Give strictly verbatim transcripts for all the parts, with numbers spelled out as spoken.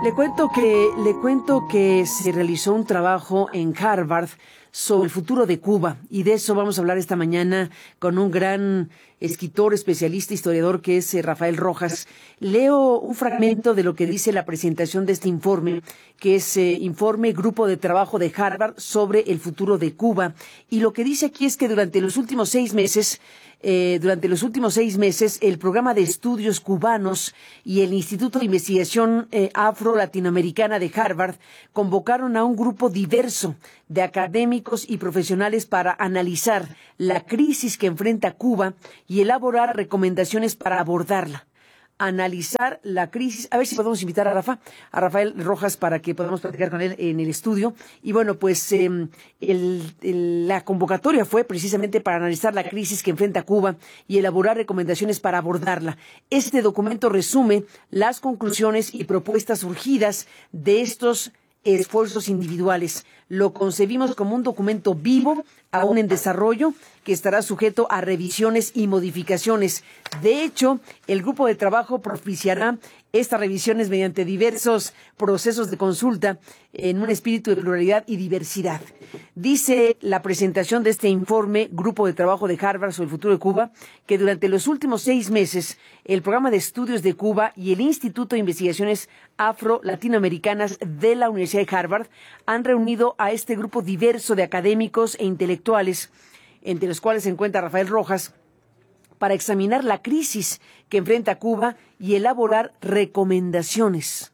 Le cuento que, le cuento que se realizó un trabajo en Harvard sobre el futuro de Cuba, y de eso vamos a hablar esta mañana con un gran escritor, especialista, historiador, que es eh, Rafael Rojas. Leo un fragmento de lo que dice la presentación de este informe, que es eh, informe Grupo de Trabajo de Harvard sobre el futuro de Cuba, y lo que dice aquí es que durante los últimos seis meses Eh, durante los últimos seis meses, el Programa de Estudios Cubanos y el Instituto de Investigación eh, Afro-Latinoamericana de Harvard convocaron a un grupo diverso de académicos y profesionales para analizar la crisis que enfrenta Cuba y elaborar recomendaciones para abordarla. Analizar la crisis. A ver si podemos invitar a Rafa, a Rafael Rojas, para que podamos platicar con él en el estudio. Y bueno, pues eh, el, el, la convocatoria fue precisamente para analizar la crisis que enfrenta Cuba y elaborar recomendaciones para abordarla. Este documento resume las conclusiones y propuestas surgidas de estos esfuerzos individuales. Lo concebimos como un documento vivo, aún en desarrollo, que estará sujeto a revisiones y modificaciones. De hecho, el grupo de trabajo propiciará estas revisiones mediante diversos procesos de consulta en un espíritu de pluralidad y diversidad. Dice la presentación de este informe, Grupo de Trabajo de Harvard sobre el futuro de Cuba, que durante los últimos seis meses, el Programa de Estudios de Cuba y el Instituto de Investigaciones Afro-Latinoamericanas de la Universidad de Harvard han reunido a este grupo diverso de académicos e intelectuales, entre los cuales se encuentra Rafael Rojas, para examinar la crisis que enfrenta Cuba y elaborar recomendaciones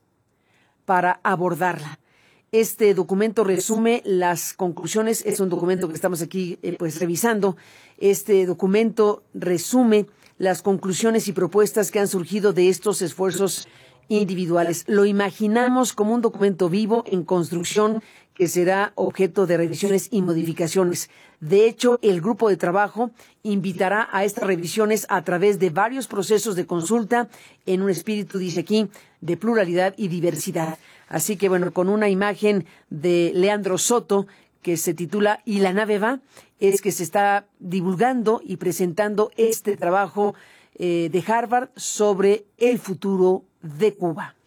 para abordarla. Este documento resume las conclusiones, es un documento que estamos aquí eh, pues revisando. Este documento resume las conclusiones y propuestas que han surgido de estos esfuerzos individuales. Lo imaginamos como un documento vivo en construcción que será objeto de revisiones y modificaciones. De hecho, el grupo de trabajo invitará a estas revisiones a través de varios procesos de consulta en un espíritu, dice aquí, de pluralidad y diversidad. Así que, bueno, con una imagen de Leandro Soto que se titula "Y la nave va", es que se está divulgando y presentando este trabajo eh, de Harvard sobre el futuro de Cuba.